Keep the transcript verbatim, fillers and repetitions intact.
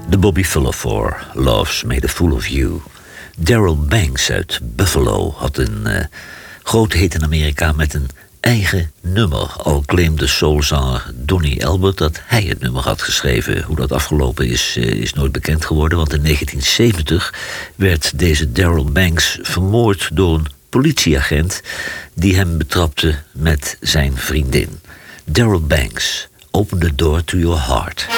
De Bobby Fuller Four, Love's Made a Fool of You. Daryl Banks uit Buffalo had een uh, grote hit in Amerika met een eigen nummer. Al claimde soulzanger Donnie Elbert dat hij het nummer had geschreven. Hoe dat afgelopen is, uh, is nooit bekend geworden, want in negentien zeventig werd deze Daryl Banks vermoord door een politieagent die hem betrapte met zijn vriendin. Daryl Banks, Open the Door to Your Heart.